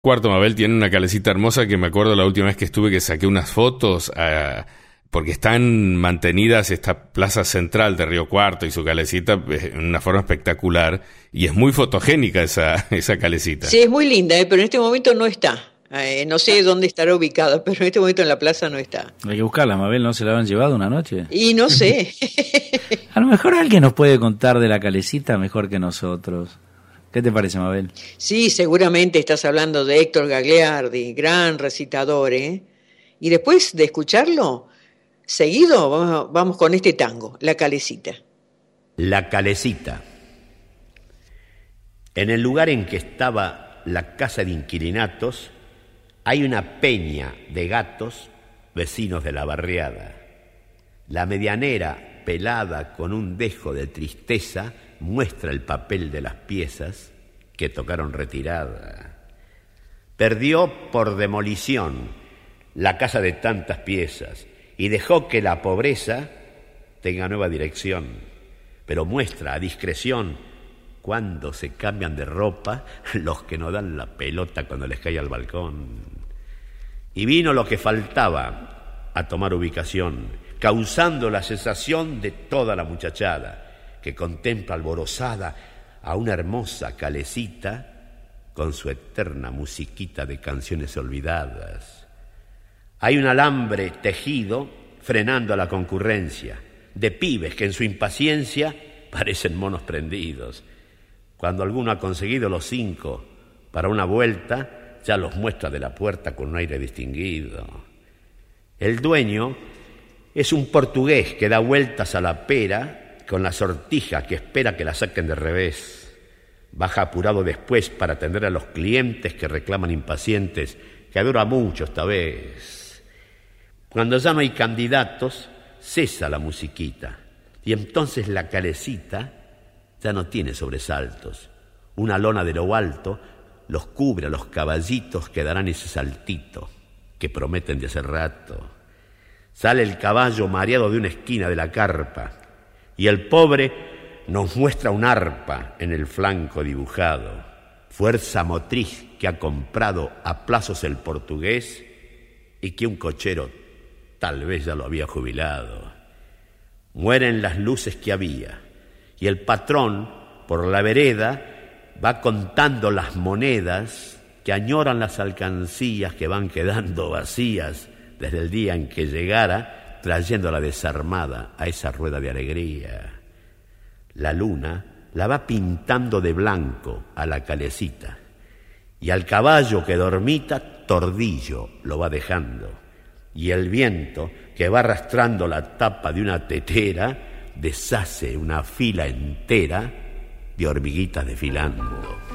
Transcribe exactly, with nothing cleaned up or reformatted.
Cuarto Mabel tiene una calecita hermosa que me acuerdo la última vez que estuve que saqué unas fotos, eh, porque están mantenidas esta plaza central de Río Cuarto y su calecita en una forma espectacular, y es muy fotogénica esa, esa calecita. Sí, es muy linda, eh, pero en este momento no está. Eh, no sé dónde estará ubicada, pero en este momento en la plaza no está. Hay que buscarla, Mabel, ¿no se la habían llevado una noche? Y no sé. A lo mejor alguien nos puede contar de la calecita mejor que nosotros. ¿Qué te parece, Mabel? Sí, seguramente estás hablando de Héctor Gagliardi, gran recitador, ¿eh? Y después de escucharlo, seguido vamos, vamos con este tango, La Calecita. La Calecita. En el lugar en que estaba la casa de inquilinatos, hay una peña de gatos vecinos de la barriada. La medianera, pelada con un dejo de tristeza, muestra el papel de las piezas que tocaron retirada. Perdió por demolición la casa de tantas piezas y dejó que la pobreza tenga nueva dirección, pero muestra a discreción cuando se cambian de ropa los que no dan la pelota cuando les cae al balcón. Y vino lo que faltaba a tomar ubicación, causando la sensación de toda la muchachada que contempla alborozada a una hermosa calecita con su eterna musiquita de canciones olvidadas. Hay un alambre tejido frenando a la concurrencia, de pibes que en su impaciencia parecen monos prendidos. Cuando alguno ha conseguido los cinco para una vuelta, ya los muestra de la puerta con un aire distinguido. El dueño es un portugués que da vueltas a la pera con la sortija que espera que la saquen de revés. Baja apurado después para atender a los clientes que reclaman impacientes, que dura mucho esta vez. Cuando ya no hay candidatos, cesa la musiquita, y entonces la calecita ya no tiene sobresaltos. Una lona de lo alto los cubre a los caballitos que darán ese saltito que prometen de hace rato. Sale el caballo mareado de una esquina de la carpa, y el pobre nos muestra un arpa en el flanco dibujado, fuerza motriz que ha comprado a plazos el portugués y que un cochero tal vez ya lo había jubilado. Mueren las luces que había, y el patrón, por la vereda, va contando las monedas que añoran las alcancías que van quedando vacías desde el día en que llegara, trayéndola desarmada a esa rueda de alegría. La luna la va pintando de blanco a la calecita, y al caballo que dormita tordillo lo va dejando, y el viento que va arrastrando la tapa de una tetera deshace una fila entera de hormiguitas desfilando.